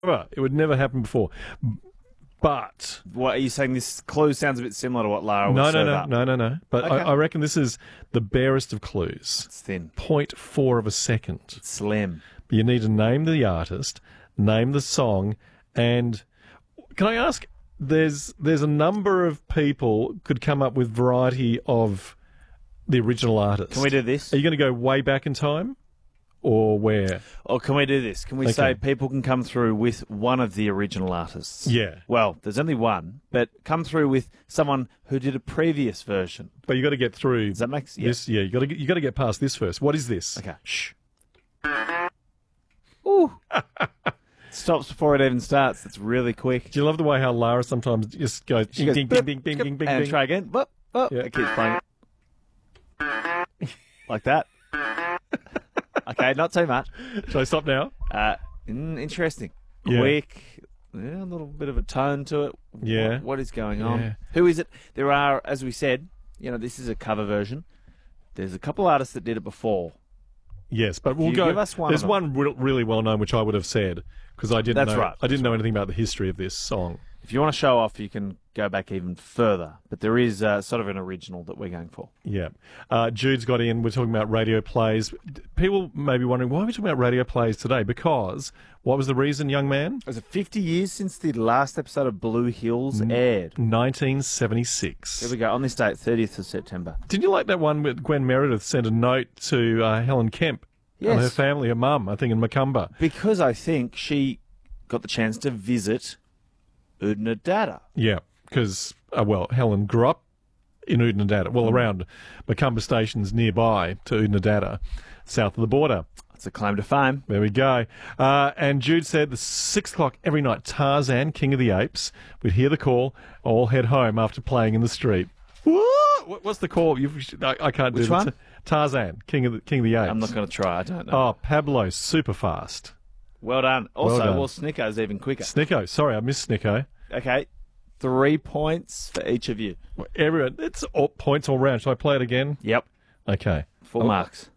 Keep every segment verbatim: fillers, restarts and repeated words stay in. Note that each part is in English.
It would never happen before. But What are you saying? This clue sounds a bit similar to what Lara would no, no, serve no, up. no, no, no. But Okay. I, I reckon this is the barest of clues. It's thin. Point four of a second. It's slim. You need to name the artist, name the song, and can I ask? There's there's a number of people could come up with variety of the original artist. Can we do this? Are you going to go way back in time, or where? Or can we do this? Can we Okay. say people can come through with one of the original artists? Yeah. Well, there's only one, but come through with someone who did a previous version. But you got to get through. Does that make sense? this? Yeah, you got to you got to get past this first. What is this? Okay. Shh. Ooh. Stops before it even starts. It's really quick. Do you love the way how Lara sometimes just goes She ding, goes, ding, blip, ding, ding, blip, ding, ding, and ding. try again. Whoop, whoop. Yeah. It keeps playing. Like that. Okay, not too much. Shall I stop now? Uh, mm, interesting. Yeah. Quick. Yeah, a little bit of a tone to it. Yeah. What, what is going Yeah. on? Who is it? There are, as we said, you know, this is a cover version. There's a couple artists that did it before. Yes, but we'll you go. give us one There's of them? one re- really well known which I would have said because I didn't. That's know, right. I didn't know anything about the history of this song. If you want to show off, you can go back even further. But there is uh, sort of an original that we're going for. Yeah. Uh, Jude's got in. We're talking about radio plays. People may be wondering, why are we talking about radio plays today? Because, what was the reason, young man? Is it fifty years since the last episode of Blue Hills aired? nineteen seventy-six. There we go. On this date, thirtieth of September. Didn't you like that one where Gwen Meredith sent a note to uh, Helen Kemp Yes. and her family, her mum, I think, in Macumba? Because I think she got the chance to visit Udnadada. Yeah, because, uh, well, Helen grew up in Udnadada, well, around Macumba stations nearby to Udnadada, south of the border. That's a claim to fame. There we go. Uh, and Jude said the six o'clock every night, Tarzan, King of the Apes. We'd hear the call, all head home after playing in the street. What, what's the call? You've, I, I can't do Which the one? t- Tarzan, King of the King of the Apes. I'm not going to try. I don't know. Oh, Pablo, super fast. Well done. Also, Well well, done. Snicko's even quicker. Snicko, sorry, I missed Snicko. Okay, three points for each of you. Everyone, it's all points all round. Shall I play it again? Yep, Okay. full Oh. marks.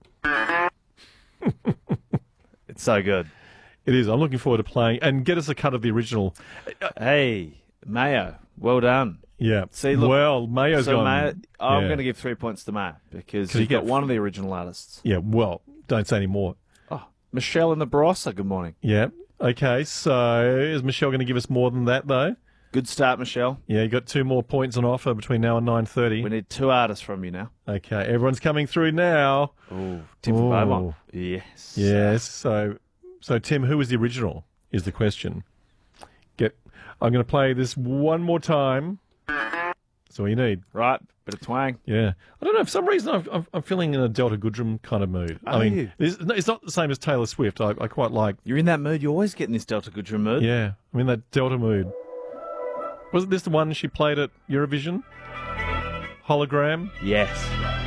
It's so good. It is. I'm looking forward to playing and get us a cut of the original. Hey, Mayo, well done. Yeah. See, look- well, Mayo's So gone. Mayo, I'm yeah. going to give three points to Mayo because he you've got get- one of the original artists. Yeah. Well, don't say any more. Oh, Michelle and the Barossa. Good morning. Yeah. Okay. So is Michelle going to give us more than that though? Good start, Michelle. Yeah. You got two more points on offer between now and nine thirty. We need two artists from you now. Okay. Everyone's coming through now. Oh, Tim from Ooh. Beaumont. Yes. Yes. So, so Tim, who was the original? Is the question. Get. I'm going to play this one more time. That's all you need. Right, bit of twang. Yeah. I don't know. For some reason, I'm, I'm, I'm feeling in a Delta Goodrum kind of mood. I Are mean, you? It's, it's not the same as Taylor Swift. I, I quite like. You're in that mood. You always get in this Delta Goodrum mood. Yeah. I'm in that Delta mood. Wasn't this the one she played at Eurovision? Hologram? Yes.